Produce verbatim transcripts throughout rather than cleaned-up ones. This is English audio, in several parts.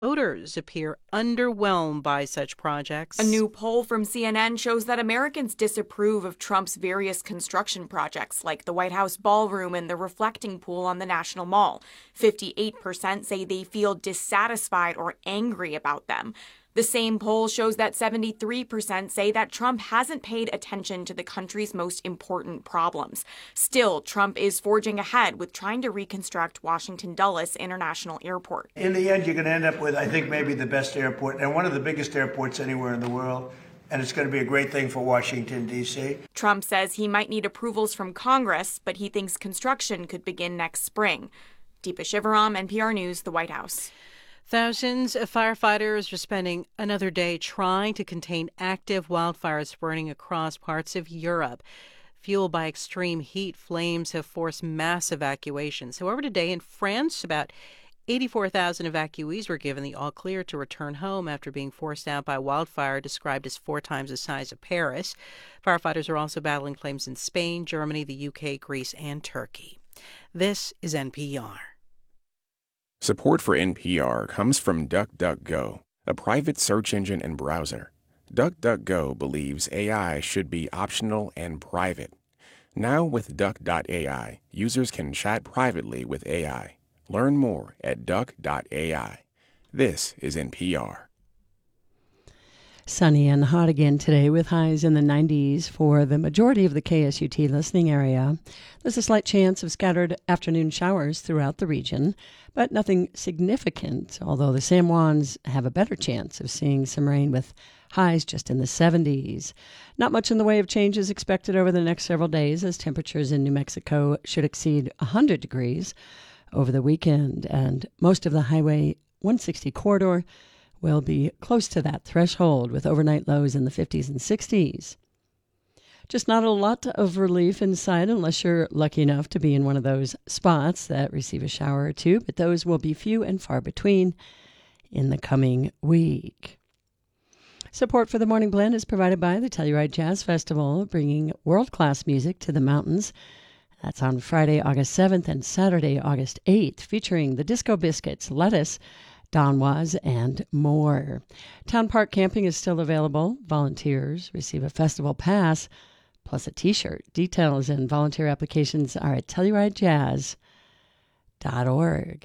Voters appear underwhelmed by such projects. A new poll from C N N shows that Americans disapprove of Trump's various construction projects, like the White House ballroom and the reflecting pool on the National Mall. fifty-eight percent say they feel dissatisfied or angry about them. The same poll shows that seventy-three percent say that Trump hasn't paid attention to the country's most important problems. Still, Trump is forging ahead with trying to reconstruct Washington Dulles International Airport. In the end, you're going to end up with, I think, maybe the best airport and one of the biggest airports anywhere in the world. And it's going to be a great thing for Washington, D C. Trump says he might need approvals from Congress, but he thinks construction could begin next spring. Deepa Shivaram, N P R News, the White House. Thousands of firefighters are spending another day trying to contain active wildfires burning across parts of Europe. Fueled by extreme heat, flames have forced mass evacuations. However, today in France, about eighty-four thousand evacuees were given the all-clear to return home after being forced out by wildfire described as four times the size of Paris. Firefighters are also battling flames in Spain, Germany, the U K, Greece, and Turkey. This is N P R. Support for N P R comes from DuckDuckGo, a private search engine and browser. DuckDuckGo believes A I should be optional and private. Now with Duck dot A I, users can chat privately with A I. Learn more at Duck dot A I. This is N P R. Sunny and hot again today with highs in the nineties for the majority of the K S U T listening area. There's a slight chance of scattered afternoon showers throughout the region, but nothing significant, although the San Juans have a better chance of seeing some rain with highs just in the seventies. Not much in the way of changes expected over the next several days, as temperatures in New Mexico should exceed one hundred degrees over the weekend, and most of the Highway one sixty corridor will be close to that threshold with overnight lows in the fifties and sixties. Just not a lot of relief in sight unless you're lucky enough to be in one of those spots that receive a shower or two, but those will be few and far between in the coming week. Support for the Morning Blend is provided by the Telluride Jazz Festival, bringing world-class music to the mountains. That's on Friday, August seventh and Saturday, August eighth, featuring the Disco Biscuits, Lettuce, Donwas, and more. Town Park camping is still available. Volunteers receive a festival pass plus a t-shirt. Details and volunteer applications are at telluride jazz dot org.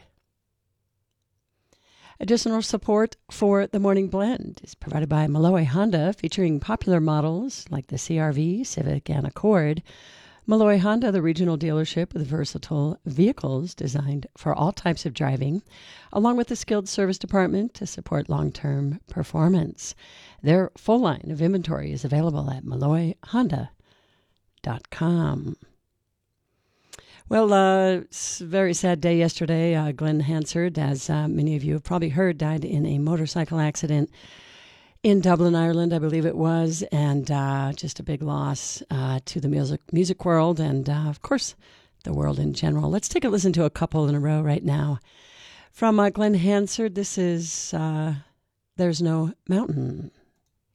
Additional support for the Morning Blend is provided by Malloy Honda, featuring popular models like the C R V, Civic, and Accord. Malloy Honda, the regional dealership with versatile vehicles designed for all types of driving, along with a skilled service department to support long-term performance. Their full line of inventory is available at malloy honda dot com. Well, uh, it's a very sad day yesterday. Uh, Glenn Hansard, as uh, many of you have probably heard, died in a motorcycle accident in Dublin, Ireland, I believe it was, and uh, just a big loss uh, to the music music world and, uh, of course, the world in general. Let's take a listen to a couple in a row right now. From uh, Glenn Hansard, this is uh, There's No Mountain.